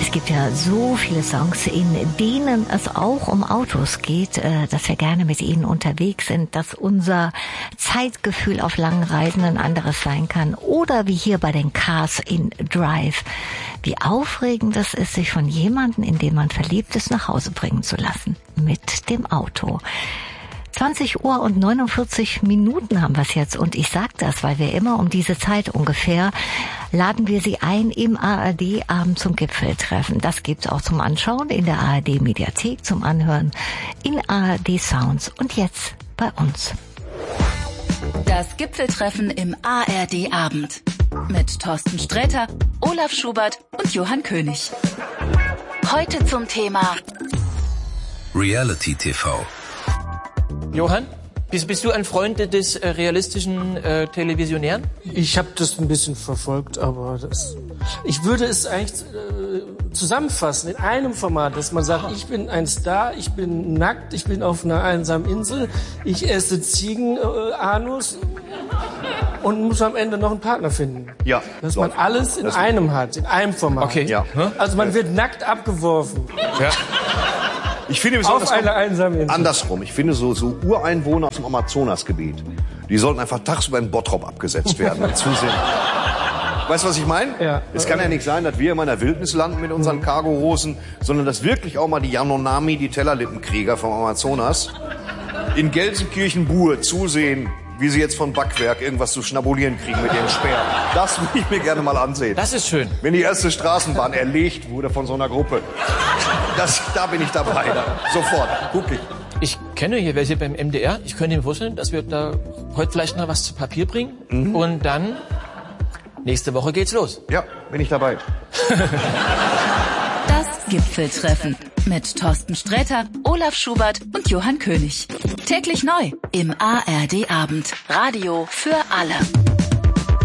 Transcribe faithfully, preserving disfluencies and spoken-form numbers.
Es gibt ja so viele Songs, in denen es auch um Autos geht, dass wir gerne mit ihnen unterwegs sind, dass unser Zeitgefühl auf langen Reisen ein anderes sein kann. Oder wie hier bei den Cars in Drive. Wie aufregend es ist, sich von jemandem, in den man verliebt ist, nach Hause bringen zu lassen. Mit dem Auto. zwanzig Uhr und neunundvierzig Minuten haben wir es jetzt. Und ich sage das, weil wir immer um diese Zeit ungefähr laden wir Sie ein im A R D-Abend zum Gipfeltreffen. Das gibt's auch zum Anschauen in der A R D-Mediathek, zum Anhören in A R D Sounds und jetzt bei uns. Das Gipfeltreffen im A R D-Abend mit Thorsten Sträter, Olaf Schubert und Johann König. Heute zum Thema Reality T V. Johann, bist, bist du ein Freund des äh, realistischen äh, Televisionären? Ich habe das ein bisschen verfolgt, aber das, ich würde es eigentlich äh, zusammenfassen in einem Format, dass man sagt, ich bin ein Star, ich bin nackt, ich bin auf einer einsamen Insel, ich esse Ziegenanus äh, und muss am Ende noch einen Partner finden. Ja. Dass man alles in das einem hat, in einem Format. Okay. Ja. Also man wird nackt abgeworfen. Ja. Ich finde auf einer einsamen Insel. Andersrum. Ich finde so, so Ureinwohner aus dem Amazonasgebiet, die sollten einfach tagsüber in Bottrop abgesetzt werden und zusehen. Weißt du, was ich meine? Ja. Es kann ja nicht sein, dass wir in meiner Wildnis landen mit unseren Cargohosen, sondern dass wirklich auch mal die Yanomami, die Tellerlippenkrieger vom Amazonas, in Gelsenkirchen-Buhe zusehen, wie sie jetzt von Backwerk irgendwas zu schnabulieren kriegen mit ihren Speeren. Das will ich mir gerne mal ansehen. Das ist schön. Wenn die erste Straßenbahn erlegt wurde von so einer Gruppe. Das, da bin ich dabei. Sofort. Guck ich. Ich kenne hier welche beim M D R. Ich könnte mir vorstellen, dass wir da heute vielleicht noch was zu Papier bringen. Mhm. Und dann, nächste Woche geht's los. Ja, bin ich dabei. Das Gipfeltreffen mit Thorsten Sträter, Olaf Schubert und Johann König. Täglich neu im A R D-Abend. Radio für alle.